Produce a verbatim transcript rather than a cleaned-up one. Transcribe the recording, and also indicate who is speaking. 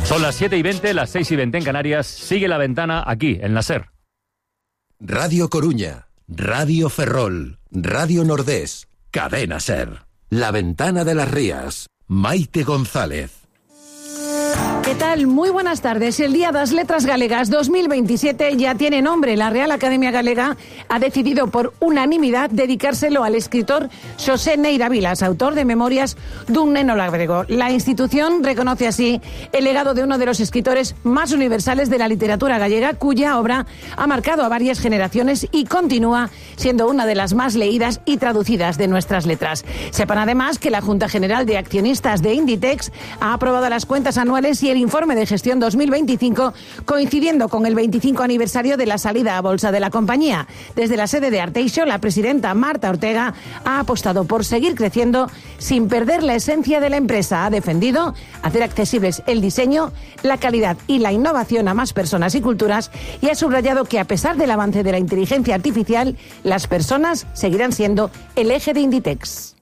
Speaker 1: Son las siete y veinte, las seis y veinte en Canarias. Sigue La Ventana aquí, en la SER.
Speaker 2: Radio Coruña, Radio Ferrol, Radio Nordés, Cadena SER. La Ventana de las Rías, Maite González.
Speaker 3: ¿Qué tal? Muy buenas tardes. El Día das Letras Galegas dos mil veintisiete ya tiene nombre. La Real Academia Galega ha decidido por unanimidad dedicárselo al escritor Xosé Neira Vilas, autor de Memorias dun neno labrego. La institución reconoce así el legado de uno de los escritores más universales de la literatura gallega, cuya obra ha marcado a varias generaciones y continúa siendo una de las más leídas y traducidas de nuestras letras. Sepan además que la Junta General de Accionistas de Inditex ha aprobado las cuentas anuales y el informe de gestión dos mil veinticinco, coincidiendo con el veinticinco aniversario de la salida a bolsa de la compañía. Desde la sede de Arteixo, la presidenta Marta Ortega ha apostado por seguir creciendo sin perder la esencia de la empresa. Ha defendido hacer accesibles el diseño, la calidad y la innovación a más personas y culturas, y ha subrayado que a pesar del avance de la inteligencia artificial, las personas seguirán siendo el eje de Inditex.